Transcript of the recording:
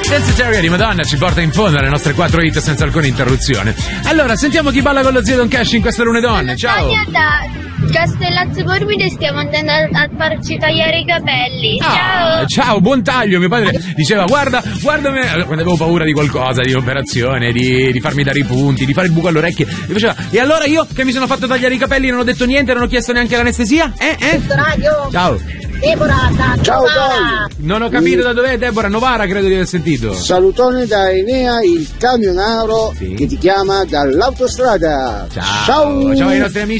Senza teoria di Madonna ci porta in fondo alle nostre 4 hit senza alcuna interruzione. Allora, sentiamo chi balla con lo zio Don Cash in queste Lune Donne. Ciao. Da Castellazzo Bormide stiamo andando a farci tagliare i capelli. Ciao. Ciao, buon taglio. Mio padre diceva guardami, quando avevo paura di qualcosa, di operazione, di farmi dare i punti, di fare il buco alle orecchie, mi faceva, e allora io che mi sono fatto tagliare i capelli non ho detto niente, non ho chiesto neanche l'anestesia? Radio. Ciao. Deborah da Ciao Novara. Non ho capito da dov'è Deborah. Novara credo di aver sentito. Salutone da Enea, il camionaro che ti chiama dall'autostrada. Ciao ai nostri amici